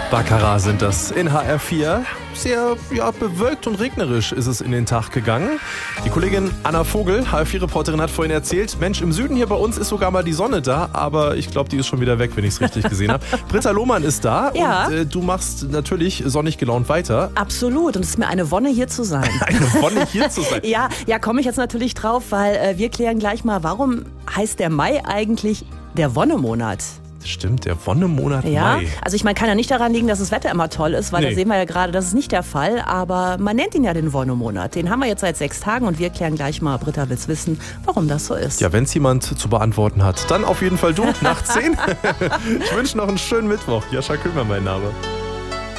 Baccarat sind das in HR4. Sehr bewölkt und regnerisch ist es in den Tag gegangen. Die Kollegin Anna Vogel, HR4-Reporterin, hat vorhin erzählt, Mensch, im Süden hier bei uns ist sogar mal die Sonne da, aber ich glaube, die ist schon wieder weg, wenn ich es richtig gesehen habe. Britta Lohmann ist da und du machst natürlich sonnig gelaunt weiter. Absolut, und es ist mir eine Wonne, hier zu sein. Eine Wonne, hier zu sein? Ja, komme ich jetzt natürlich drauf, weil wir klären gleich mal, warum heißt der Mai eigentlich der Wonnemonat? Stimmt, der Wonnemonat Mai. Also ich meine, kann ja nicht daran liegen, dass das Wetter immer toll ist, weil da sehen wir ja gerade, das ist nicht der Fall. Aber man nennt ihn ja den Wonnemonat. Den haben wir jetzt seit 6 Tagen und wir klären gleich mal, Britta will's wissen, warum das so ist. Ja, wenn es jemand zu beantworten hat, dann auf jeden Fall du, nach 10. Ich wünsche noch einen schönen Mittwoch. Jascha Kümmel, mein Name.